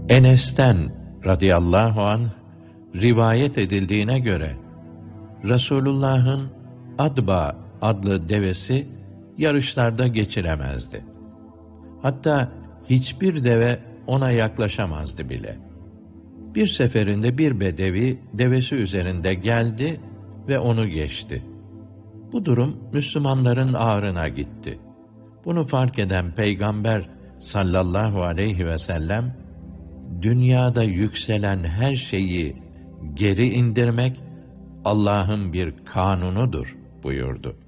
Enes'ten radıyallahu anh rivayet edildiğine göre Resulullah'ın Adba adlı devesi yarışlarda geçiremezdi. Hatta hiçbir deve ona yaklaşamazdı bile. Bir seferinde bir bedevi devesi üzerinde geldi ve onu geçti. Bu durum Müslümanların ağrına gitti. Bunu fark eden Peygamber sallallahu aleyhi ve sellem, dünyada yükselen her şeyi geri indirmek Allah'ın bir kanunudur buyurdu.